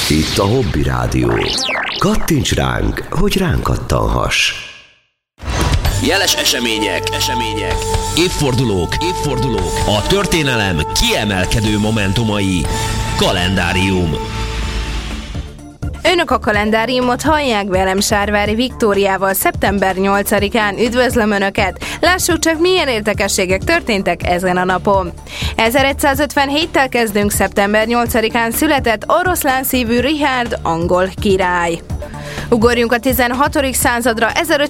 Itt a Hobby Rádió. Kattints ránk, hogy ránk kattanhass. Jeles események, évfordulók, a történelem kiemelkedő momentumai. Kalendárium. Önök a kalendáriumot hallják velem, Sárvári Viktóriával szeptember 8-án. Üdvözlöm Önöket! Lássuk csak, milyen érdekességek történtek ezen a napon. 1157-tel kezdünk. Szeptember 8-án született oroszlán szívű Richárd angol király. Ugorjunk a 16. századra.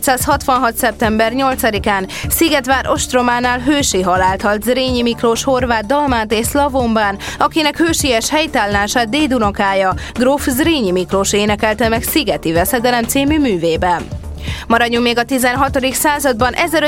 1566. szeptember 8-án Szigetvár ostrománál hősi halált halt Zrínyi Miklós horvát dalmátész Slavonban, akinek hősies helytállását dédunokája, gróf Zrínyi Miklós énekelte meg Szigeti Veszedelem című művében. Maradjunk még a 16. században.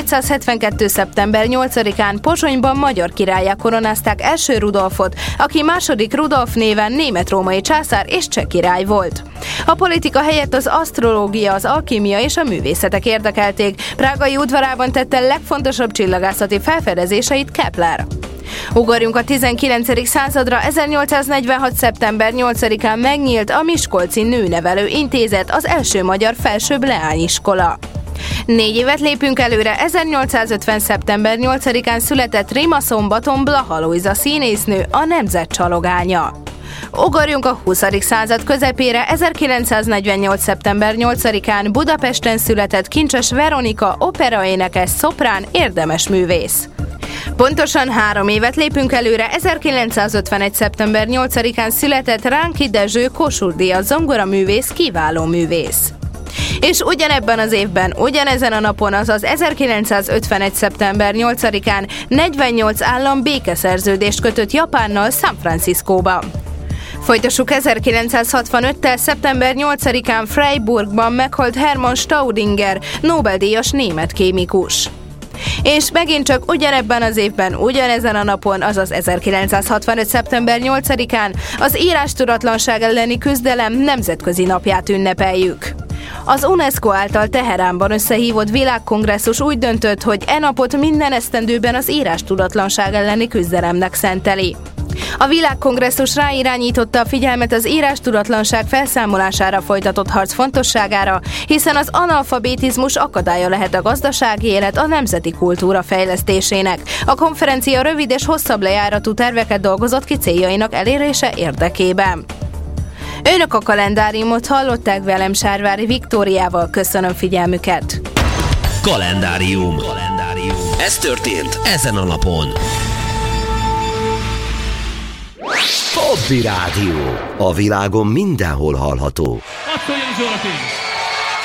1572. szeptember 8-án Pozsonyban magyar királlyá koronázták első Rudolfot, aki második Rudolf néven német-római császár és cseh király volt. A politika helyett az asztrológia, az alkímia és a művészetek érdekelték. Prágai udvarában tette legfontosabb csillagászati felfedezéseit Kepler. Ugorjunk a 19. századra. 1846. szeptember 8-án megnyílt a Miskolci Nőnevelő Intézet, az első magyar felsőbb leányiskola. 4 évet lépünk előre. 1850. szeptember 8-án született Rimaszombaton Blaha Lujza színésznő, a nemzet csalogánya. Ugorjunk a 20. század közepére. 1948. szeptember 8-án Budapesten született Kincses Veronika, operaénekes, szoprán, érdemes művész. Pontosan 3 évet lépünk előre. 1951. szeptember 8-án született Ránki Dezső, Kossuth Díjas zongoraművész, kiváló művész. És ugyanebben az évben, ugyanezen a napon, azaz 1951. szeptember 8-án 48 állam békeszerződést kötött Japánnal San Franciscóban. Folytassuk 1965-tel. Szeptember 8-án Freiburgban meghalt Hermann Staudinger, Nobel-díjas német kémikus. És megint csak ugyanebben az évben, ugyanezen a napon, azaz 1965. szeptember 8-án az írástudatlanság elleni küzdelem nemzetközi napját ünnepeljük. Az UNESCO által Teheránban összehívott világkongresszus úgy döntött, hogy e napot minden esztendőben az írástudatlanság elleni küzdelemnek szenteli. A világkongresszus ráirányította a figyelmet az írástudatlanság felszámolására folytatott harc fontosságára, hiszen az analfabetizmus akadálya lehet a gazdasági élet, a nemzeti kultúra fejlesztésének. A konferencia rövid és hosszabb lejáratú terveket dolgozott ki céljainak elérése érdekében. Önök a kalendáriumot hallották velem, Sárvári Viktóriával. Köszönöm figyelmüket! Kalendárium. Ez történt ezen a napon. Hobby Rádió. A világon mindenhol hallható. Azt mondja, Zsolti!